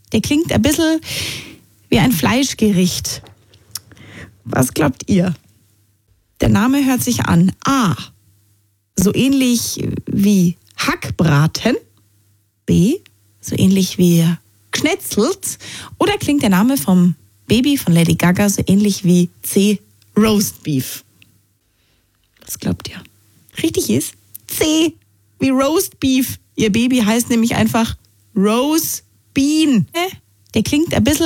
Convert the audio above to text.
Der klingt ein bisschen wie ein Fleischgericht. Was glaubt ihr? Der Name hört sich an. A. So ähnlich wie Hackbraten. B. So ähnlich wie Schnetzelt. Oder klingt der Name vom Baby von Lady Gaga so ähnlich wie C. Roast Beef? Was glaubt ihr? Richtig ist C. Wie Roast Beef. Ihr Baby heißt nämlich einfach Rose Bean. Der klingt ein bisschen